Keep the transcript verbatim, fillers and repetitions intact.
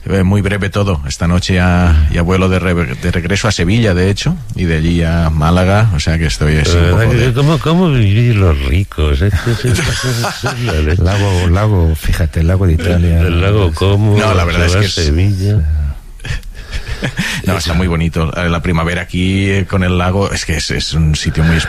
eh, muy breve todo. Esta noche ya, ya vuelo de, re, de regreso a Sevilla, de hecho, y de allí a Málaga, o sea que estoy así un poco de... ¿Cómo, cómo vivir los ricos? Es que es, es, es lago, lago, fíjate, el lago de Italia. El lago Como, no, la verdad es que es... Sevilla. No, está muy bonito. La primavera aquí con el lago es que es, es un sitio muy